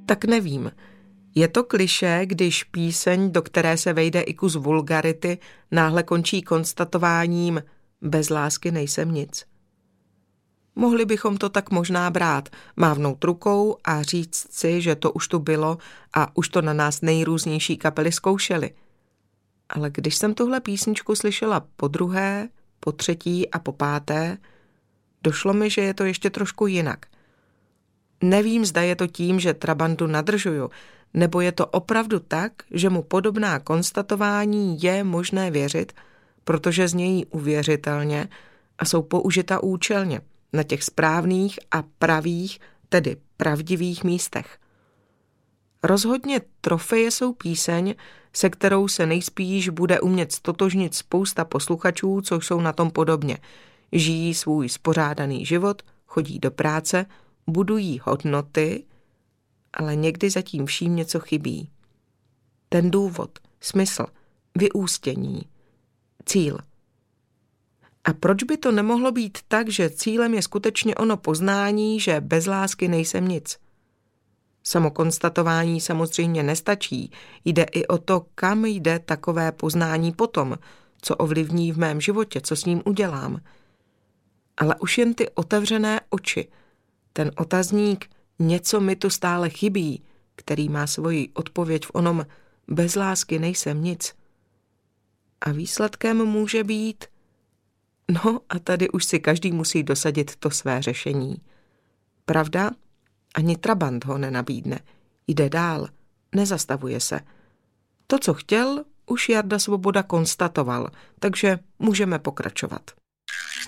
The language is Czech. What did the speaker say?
Tak nevím. Je to klišé, když píseň, do které se vejde i kus vulgarity, náhle končí konstatováním bez lásky nejsem nic. Mohli bychom to tak možná brát, mávnout rukou a říct si, že to už tu bylo a už to na nás nejrůznější kapely zkoušely. Ale když jsem tuhle písničku slyšela podruhé, po třetí a po páté, došlo mi, že je to ještě trošku jinak. Nevím, zda je to tím, že Trabandu nadržuju, nebo je to opravdu tak, že mu podobná konstatování je možné věřit, protože znějí uvěřitelně a jsou použita účelně na těch správných a pravých, tedy pravdivých místech. Rozhodně Trofeje jsou píseň, se kterou se nejspíš bude umět stotožnit spousta posluchačů, co jsou na tom podobně. Žijí svůj spořádaný život, chodí do práce, budují hodnoty, ale někdy zatím vším něco chybí. Ten důvod, smysl, vyústění, cíl. A proč by to nemohlo být tak, že cílem je skutečně ono poznání, že bez lásky nejsem nic? Samo konstatování samozřejmě nestačí, jde i o to, kam jde takové poznání potom, co ovlivní v mém životě, co s ním udělám. Ale už jen ty otevřené oči, ten otazník, něco mi tu stále chybí, který má svoji odpověď v onom bez lásky nejsem nic. A výsledkem může být, no a tady už si každý musí dosadit to své řešení. Pravda? Ani Trabant ho nenabídne. Jde dál, nezastavuje se. To, co chtěl, už Jarda Svoboda konstatoval, takže můžeme pokračovat.